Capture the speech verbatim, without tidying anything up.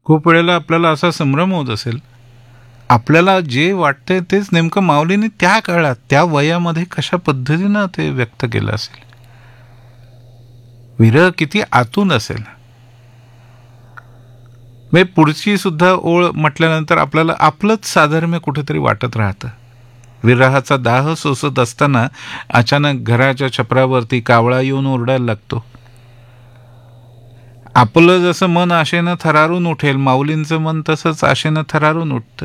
खूप वेळेला आपल्याला असा संभ्रम होत असेल, आपल्याला जे वाटतंय तेच नेमकं माऊलीने त्या काळात त्या वयामध्ये कशा पद्धतीनं ते व्यक्त केलं असेल. विरह किती आतून असेल. म्हणजे पुढची सुद्धा ओळ म्हटल्यानंतर आपल्याला आपलंच साधर्म्य कुठेतरी वाटत राहतं. विरहाचा दाह सोसत असताना अचानक घराच्या छपरावरती कावळा येऊन ओरडायला लागतो. आपलं जसं मन आशेनं थरारून उठेल, माऊलींचं मन तसंच आशेनं थरारून उठतं.